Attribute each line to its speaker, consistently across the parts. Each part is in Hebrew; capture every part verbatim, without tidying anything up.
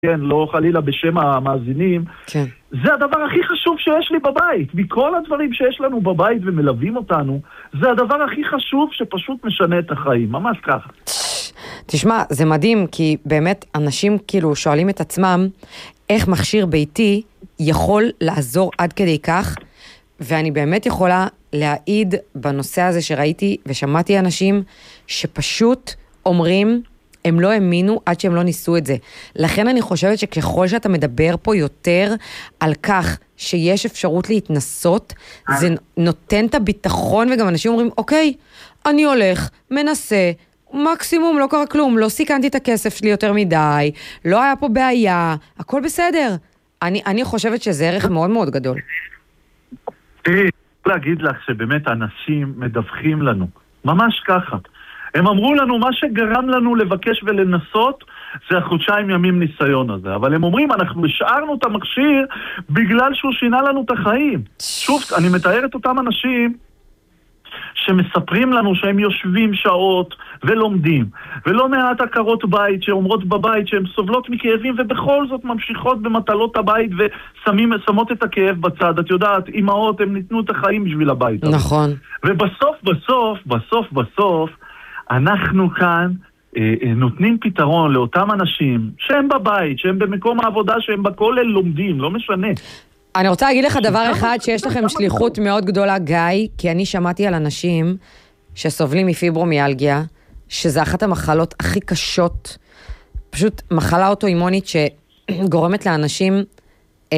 Speaker 1: כן, לא חלילה בשם המאזינים,
Speaker 2: כן.
Speaker 1: זה הדבר הכי חשוב שיש לי בבית. מכל הדברים שיש לנו בבית ומלווים אותנו, זה הדבר הכי חשוב שפשוט משנה את החיים, ממש ככה.
Speaker 2: תשמע, זה מדהים, כי באמת אנשים כאילו שואלים את עצמם, איך מכשיר ביתי יכול לעזור עד כדי כך, ואני באמת יכולה להעיד בנושא הזה שראיתי ושמעתי אנשים שפשוט אומרים, הם לא האמינו עד שהם לא ניסו את זה. לכן אני חושבת שככל שאתה מדבר פה יותר על כך שיש אפשרות להתנסות, זה נותן את הביטחון, וגם אנשים אומרים, אוקיי, אני הולך, מנסה, מקסימום, לא קרה כלום, לא סיכנתי את הכסף שלי יותר מדי, לא היה פה בעיה, הכל בסדר. אני, אני חושבת שזה ערך מאוד מאוד גדול.
Speaker 1: תראי, להגיד לך שבאמת אנשים מדווחים לנו, ממש ככה. הם אמרו לנו, מה שגרם לנו לבקש ולנסות, זה החודשיים ימים ניסיון הזה. אבל הם אומרים, אנחנו השארנו את המכשיר בגלל שהוא שינה לנו את החיים. שוב, אני מתאר את אותם אנשים שמספרים לנו שהם יושבים שעות ולומדים, ולא מעט עקרות בית שאומרות בבית שהן סובלות מכאבים ובכל זאת ממשיכות במטלות הבית ושמות את הכאב בצד. את יודעת, אמהות, הם ניתנו את החיים בשביל הבית.
Speaker 2: נכון.
Speaker 1: ובסוף, בסוף, בסוף, בסוף, אנחנו כאן אה, אה, נותנים פתרון לאותם אנשים שהם בבית, שהם במקום העבודה, שהם בכולל לומדים, לא משנה.
Speaker 2: אני רוצה להגיד לך דבר אחד, שיש לכם שליחות מאוד גדולה, גיא, כי אני שמעתי על אנשים שסובלים מפיברומיאלגיה, שזה אחת המחלות הכי קשות, פשוט מחלה אוטואימונית שגורמת לאנשים אה,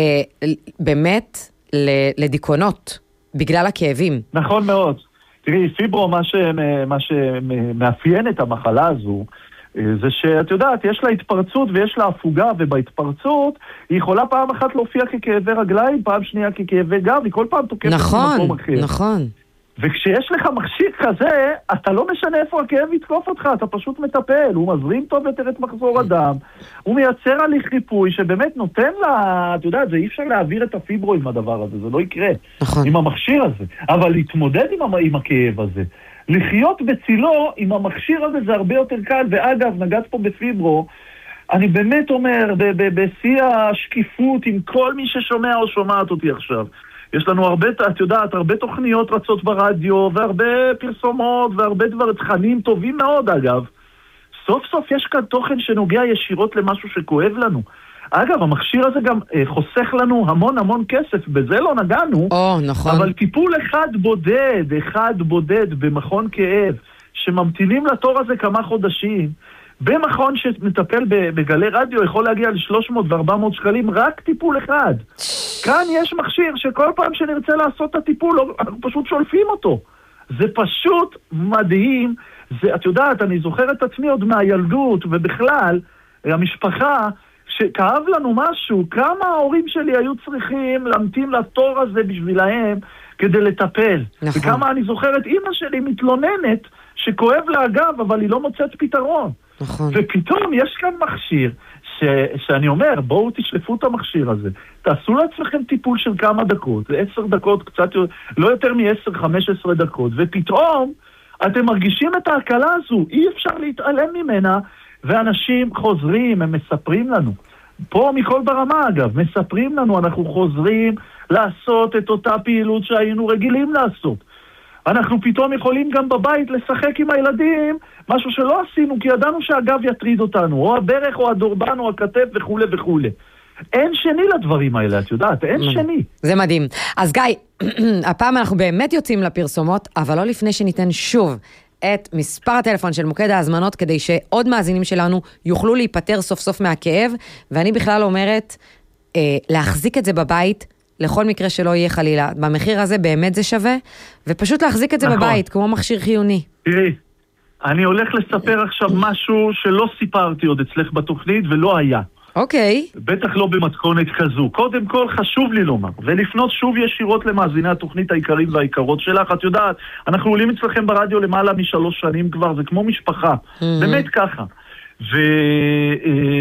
Speaker 2: באמת לדיכאונות, בגלל הכאבים.
Speaker 1: נכון מאוד. תראי, פיברו, מה, ש... מה שמאפיין את המחלה הזו, זה שאת יודעת, יש לה התפרצות ויש לה הפוגה, ובהתפרצות היא יכולה פעם אחת להופיע ככאבי רגליים, פעם שנייה ככאבי גב, היא כל פעם תוקפת
Speaker 2: נכון,
Speaker 1: במקום אחר.
Speaker 2: נכון.
Speaker 1: וכשיש לך מכשיר כזה, אתה לא משנה איפה הכאב יתקוף אותך, אתה פשוט מטפל, הוא מזרים טוב יותר את מחזור הדם, הוא מייצר הליך ריפוי שבאמת נותן לה, אתה יודע, זה אי אפשר להעביר את הפיברו עם הדבר הזה, זה לא יקרה,
Speaker 2: נכון.
Speaker 1: עם המכשיר הזה, אבל להתמודד עם, עם הכאב הזה, לחיות בצילו עם המכשיר הזה זה הרבה יותר קל, ואגב, נגעת פה בפיברו, אני באמת אומר, בשיא השקיפות עם כל מי ששומע או שומעת אותי עכשיו, יש לנו הרבה, את יודעת, הרבה תוכניות רצות ברדיו, והרבה פרסומות, והרבה דבר, תכנים טובים מאוד, אגב. סוף סוף יש כאן תוכן שנוגע ישירות למשהו שכואב לנו. אגב, המכשיר הזה גם אה, חוסך לנו המון המון כסף, בזה לא נגענו.
Speaker 2: או, נכון.
Speaker 1: אבל טיפול אחד בודד, אחד בודד במכון כאב, שממתינים לתור הזה כמה חודשים, במכון שמטפל בגלי רדיו יכול להגיע ל-שלוש מאות וארבע מאות שקלים, רק טיפול אחד. כאן יש מכשיר שכל פעם שנרצה לעשות את הטיפול, אנחנו פשוט שולפים אותו. זה פשוט מדהים. זה, את יודעת, אני זוכר את עצמי עוד מהילדות, ובכלל, המשפחה, שכאב לנו משהו, כמה ההורים שלי היו צריכים להמתין לתור הזה בשבילהם, כדי לטפל. נכון. וכמה אני זוכרת, אמא שלי מתלוננת, שכואב לה הגב, אבל היא לא מוצאת פתרון.
Speaker 2: נכון.
Speaker 1: ופתאום יש כאן מכשיר, ש, שאני אומר, בואו תשלפו את המכשיר הזה, תעשו לעצמכם טיפול של כמה דקות, זה עשר דקות, קצת, לא יותר מ-עשר חמש עשרה דקות, ופתאום אתם מרגישים את ההקלה הזו, אי אפשר להתעלם ממנה, ואנשים חוזרים, הם מספרים לנו, פה מכל ברמה אגב, מספרים לנו, אנחנו חוזרים לעשות את אותה פעילות שהיינו רגילים לעשות. אנחנו פתאום יכולים גם בבית לשחק עם הילדים, משהו שלא עשינו, כי ידענו שהגב יטריד אותנו, או הברך, או הדורבן, או הכתף, וכו' וכו'. אין שני לדברים האלה, את יודעת, אין שני.
Speaker 2: זה מדהים. אז גיא, הפעם אנחנו באמת יוצאים לפרסומות, אבל לא לפני שניתן שוב את מספר הטלפון של מוקד ההזמנות, כדי שעוד מאזינים שלנו יוכלו להיפטר סוף סוף מהכאב, ואני בכלל אומרת, אה, להחזיק את זה בבית, לכל מקרה שלא יהיה חלילה. במחיר הזה באמת זה שווה, ופשוט להחזיק את זה נכון. בבית, כמו מכשיר חיוני.
Speaker 1: תראי, אני הולך לספר עכשיו משהו שלא סיפרתי עוד אצלך בתוכנית, ולא היה.
Speaker 2: אוקיי.
Speaker 1: בטח לא במתכונת כזו. קודם כל חשוב לי לומר, ולפנות שוב ישירות למאזיני התוכנית העיקרים והעיקרות שלך. את יודעת, אנחנו עולים אצלכם ברדיו למעלה משלוש שנים כבר, זה כמו משפחה. Mm-hmm. באמת ככה. ו...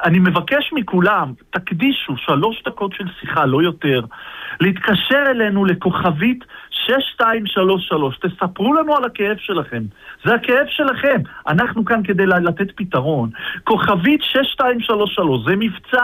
Speaker 1: אני מבקש מכולם, תקדישו שלוש דקות של שיחה, לא יותר, להתקשר אלינו לכוכבית שש שתיים שלוש שלוש, תספרו לנו על הכאב שלכם, זה הכאב שלכם, אנחנו כאן כדי לתת פתרון, כוכבית שש שתיים שלוש שלוש, זה מבצע